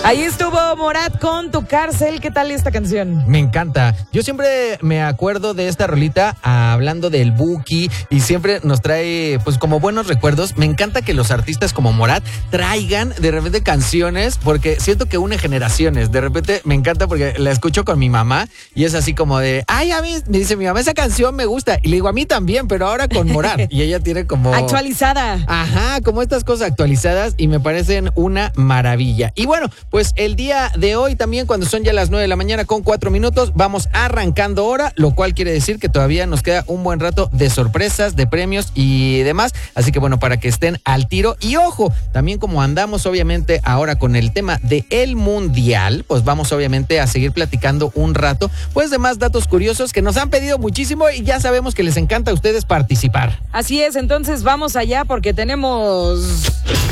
Ahí estuvo Morat con Tu Cárcel. ¿Qué tal esta canción? Me encanta. Yo siempre me acuerdo de esta rolita hablando del Buki y siempre nos trae pues como buenos recuerdos. Me encanta que los artistas como Morat traigan de repente canciones porque siento que une generaciones. De repente me encanta porque la escucho con mi mamá y es así como de, ay, a mí, me dice mi mamá, esa canción me gusta. Y le digo, a mí también, pero ahora con Morat. Y ella tiene como... actualizada. Ajá, como estas cosas actualizadas y me parecen una maravilla. Y bueno, pues el día de hoy también, cuando son ya las 9 de la mañana con 4 minutos, vamos arrancando hora, lo cual quiere decir que todavía nos queda un buen rato de sorpresas, de premios y demás. Así que bueno, para que estén al tiro. Y ojo, también como andamos obviamente ahora con el tema del Mundial, pues vamos obviamente a seguir platicando un rato, pues de más datos curiosos que nos han pedido muchísimo y ya sabemos que les encanta a ustedes participar. Así es, entonces vamos allá porque tenemos...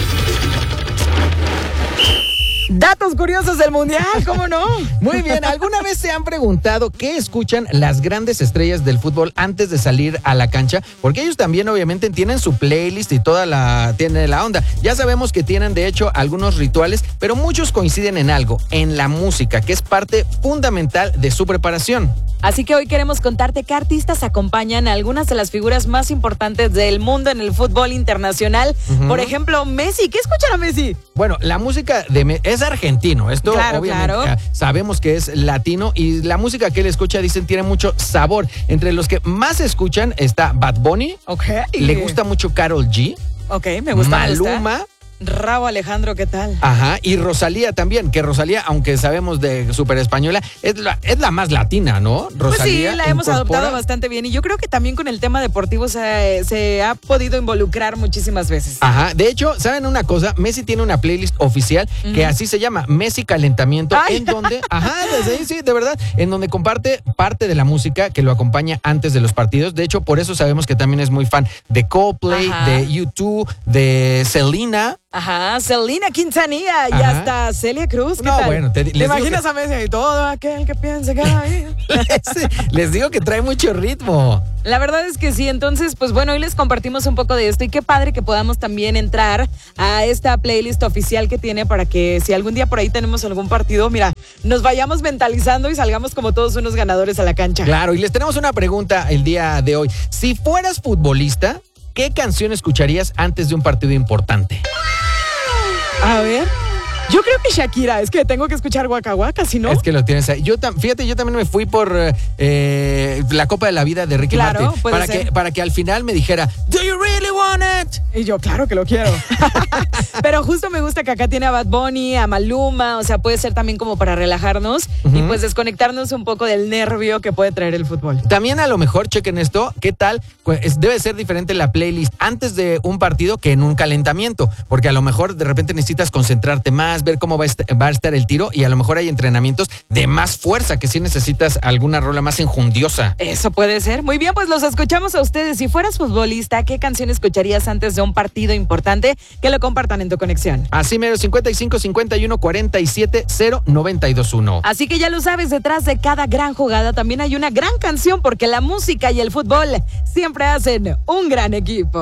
datos curiosos del Mundial, ¿cómo no? Muy bien, ¿alguna vez se han preguntado qué escuchan las grandes estrellas del fútbol antes de salir a la cancha? Porque ellos también obviamente tienen su playlist y tienen la onda. Ya sabemos que tienen de hecho algunos rituales, pero muchos coinciden en algo, en la música, que es parte fundamental de su preparación. Así que hoy queremos contarte qué artistas acompañan a algunas de las figuras más importantes del mundo en el fútbol internacional. Por ejemplo, Messi. ¿Qué escuchan a Messi? Bueno, la música de Messi es argentino. Esto obviamente sabemos que es latino y la música que él escucha, dicen, tiene mucho sabor. Entre los que más escuchan está Bad Bunny. Le gusta mucho Karol G. Me gusta. Maluma. Rauw Alejandro, ¿qué tal? Ajá, y Rosalía también, que Rosalía, aunque sabemos de súper española, es la más latina, ¿no? Rosalía pues sí, la hemos adoptado bastante bien y yo creo que también con el tema deportivo se ha podido involucrar muchísimas veces. Ajá, de hecho, ¿saben una cosa? Messi tiene una playlist oficial que así se llama, Messi Calentamiento, en donde, sí, de verdad, en donde comparte parte de la música que lo acompaña antes de los partidos. De hecho, por eso sabemos que también es muy fan de Coldplay, de U2, de Selena. Ajá, Selena Quintanilla y hasta Celia Cruz. ¿Qué tal? Bueno, ¿Te imaginas a Messi y todo aquel que piense que hay? Les digo que trae mucho ritmo. La verdad es que sí, entonces, pues bueno, hoy les compartimos un poco de esto y qué padre que podamos también entrar a esta playlist oficial que tiene para que si algún día por ahí tenemos algún partido, mira, nos vayamos mentalizando y salgamos como todos unos ganadores a la cancha. Claro, y les tenemos una pregunta el día de hoy. Si fueras futbolista, ¿qué canción escucharías antes de un partido importante? A ver, yo creo que Shakira, es que tengo que escuchar Waka Waka, si no. Es que lo tienes ahí. Fíjate, yo también me fui por la Copa de la Vida de Ricky Martin. Para que al final me dijera, ¿Do you really want it? Y yo, claro que lo quiero. Pero justo me gusta que acá tiene a Bad Bunny, a Maluma, o sea, puede ser también como para relajarnos y pues desconectarnos un poco del nervio que puede traer el fútbol. También a lo mejor, chequen esto, ¿qué tal? Debe ser diferente la playlist antes de un partido que en un calentamiento, porque a lo mejor de repente necesitas concentrarte más, ver cómo va a estar el tiro y a lo mejor hay entrenamientos de más fuerza que sí necesitas alguna rola más enjundiosa. Eso puede ser. Muy bien, pues los escuchamos a ustedes. Si fueras futbolista, ¿qué canción escucharías antes de un partido importante? Que lo compartan en tu conexión. Así mero, 55 51 47 0 921. Así que ya lo sabes, detrás de cada gran jugada también hay una gran canción porque la música y el fútbol siempre hacen un gran equipo.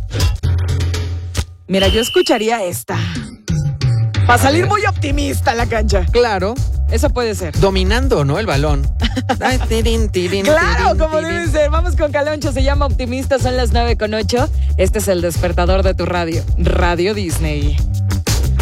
Mira, yo escucharía esta. Para salir muy optimista a la cancha. Claro. Eso puede ser. Dominando, ¿no? El balón. Claro, como debe ser. Vamos con Caloncho, se llama Optimista, son las 9:08. Este es el despertador de tu radio, Radio Disney.